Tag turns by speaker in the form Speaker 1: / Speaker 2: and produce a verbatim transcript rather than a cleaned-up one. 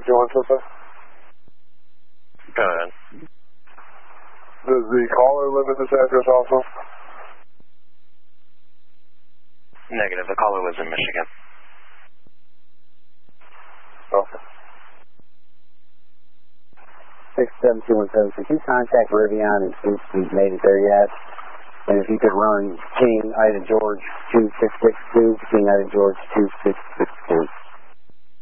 Speaker 1: two one six.
Speaker 2: Go ahead.
Speaker 1: Does the caller live at this address also?
Speaker 2: Negative. The caller lives in Michigan.
Speaker 1: Okay.
Speaker 3: six seven two one seven, could you contact Rivian and see if he's made it there yet? And if you could run King Ida George two six six two, King Ida George two six six two.